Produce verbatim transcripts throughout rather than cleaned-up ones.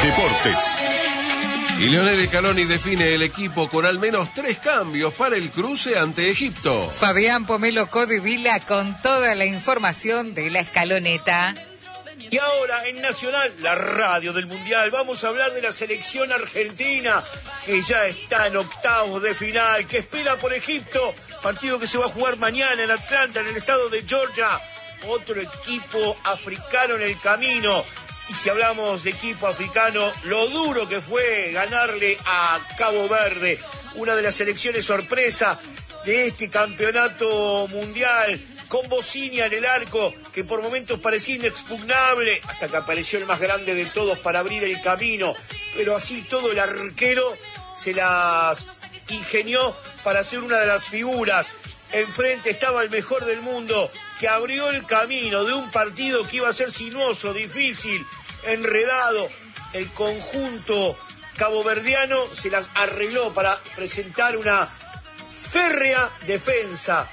Deportes. Y Lionel Scaloni define el equipo con al menos tres cambios para el cruce ante Egipto. Fabián Pomelo Codevila con toda la información de la escaloneta. Y ahora en Nacional, la radio del Mundial, vamos a hablar de la selección argentina, que ya está en octavos de final, que espera por Egipto, partido que se va a jugar mañana en Atlanta, en el estado de Georgia. Otro equipo africano en el camino. Y si hablamos de equipo africano, lo duro que fue ganarle a Cabo Verde, una de las selecciones sorpresa de este campeonato mundial, con Bocinia en el arco, que por momentos parecía inexpugnable, hasta que apareció el más grande de todos para abrir el camino, pero así todo el arquero se las ingenió para ser una de las figuras. Enfrente estaba el mejor del mundo, que abrió el camino de un partido que iba a ser sinuoso, difícil, enredado. El conjunto caboverdiano se las arregló para presentar una férrea defensa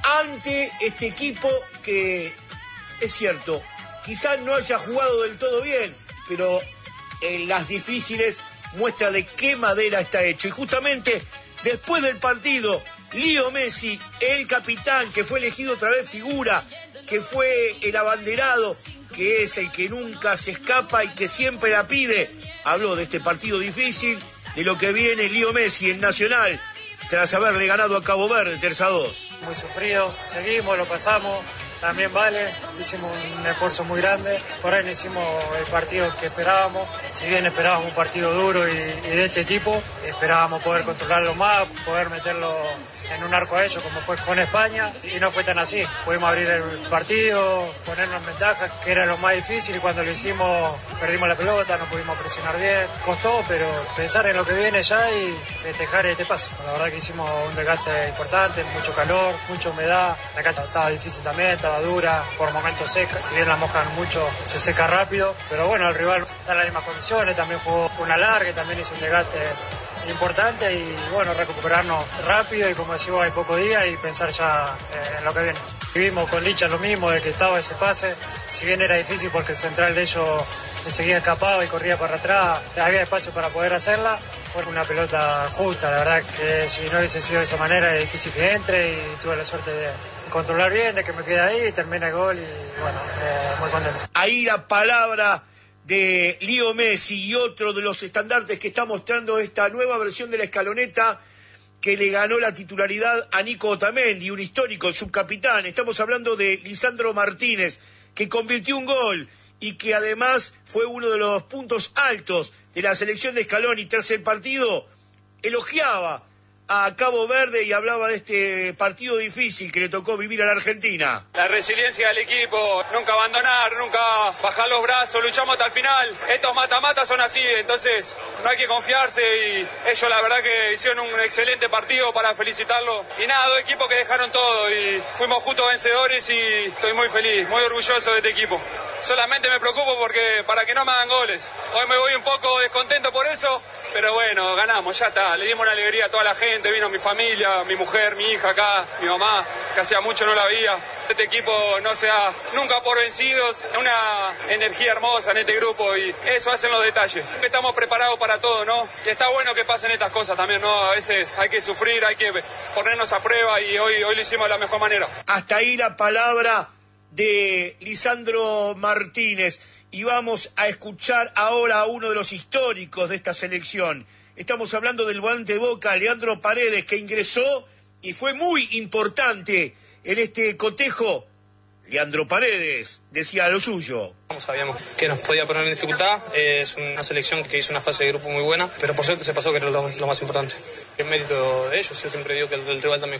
ante este equipo que, es cierto, quizás no haya jugado del todo bien, pero en las difíciles muestra de qué madera está hecho. Y justamente después del partido, Leo Messi, el capitán, que fue elegido otra vez figura, que fue el abanderado, que es el que nunca se escapa y que siempre la pide, habló de este partido difícil, de lo que viene Leo Messi en Nacional, tras haberle ganado a Cabo Verde tres a dos. Muy sufrido, seguimos, lo pasamos, también vale, hicimos un esfuerzo muy grande, por ahí no hicimos el partido que esperábamos, si bien esperábamos un partido duro y, y de este tipo, esperábamos poder controlarlo más, poder meterlo en un arco a ellos como fue con España, y no fue tan así, pudimos abrir el partido, ponernos en ventaja, que era lo más difícil, y cuando lo hicimos perdimos la pelota, no pudimos presionar bien, costó, pero pensar en lo que viene ya y festejar este paso. La verdad que hicimos un desgaste importante, mucho calor, mucha humedad, la cancha estaba difícil también, estaba dura, por momentos seca, si bien la mojan mucho, se seca rápido, pero bueno, el rival está en las mismas condiciones, también jugó una larga, también hizo un desgaste importante y bueno, recuperarnos rápido y como decimos hay pocos días y pensar ya eh, en lo que viene. Vivimos con Licha lo mismo, de que estaba ese pase, si bien era difícil porque el central de ellos enseguida escapaba y corría para atrás, había espacio para poder hacerla, fue una pelota justa, la verdad que si no hubiese sido de esa manera es difícil que entre y tuve la suerte de controlar bien, de que me quede ahí, termina el gol y bueno, eh, muy contento. Ahí la palabra de Leo Messi y otro de los estandartes que está mostrando esta nueva versión de la escaloneta, que le ganó la titularidad a Nico Otamendi, un histórico subcapitán. Estamos hablando de Lisandro Martínez, que convirtió un gol y que además fue uno de los puntos altos de la selección de Scaloni. Tras el partido, elogiaba a Cabo Verde y hablaba de este partido difícil que le tocó vivir a la Argentina. La resiliencia del equipo, nunca abandonar, nunca bajar los brazos, luchamos hasta el final. Estos mata-mata son así, entonces no hay que confiarse y ellos la verdad que hicieron un excelente partido para felicitarlo. Y nada, dos equipos que dejaron todo y fuimos justos vencedores y estoy muy feliz, muy orgulloso de este equipo. Solamente me preocupo porque para que no me hagan goles. Hoy me voy un poco descontento por eso, pero bueno, ganamos, ya está. Le dimos una alegría a toda la gente, vino mi familia, mi mujer, mi hija acá, mi mamá, que hacía mucho no la veía. Este equipo no se da nunca por vencidos, una energía hermosa en este grupo y eso hacen los detalles. Estamos preparados para todo, ¿no? Y está bueno que pasen estas cosas también, ¿no? A veces hay que sufrir, hay que ponernos a prueba y hoy, hoy lo hicimos de la mejor manera. Hasta ahí la palabra de Lisandro Martínez. Y vamos a escuchar ahora a uno de los históricos de esta selección. Estamos hablando del volante de Boca, Leandro Paredes, que ingresó y fue muy importante en este cotejo. Leandro Paredes decía lo suyo. Sabíamos que nos podía poner en dificultad, eh, es una selección que hizo una fase de grupo muy buena, pero por suerte se pasó, que era lo más, lo más importante. Es mérito de ellos, yo siempre digo que el, el rival también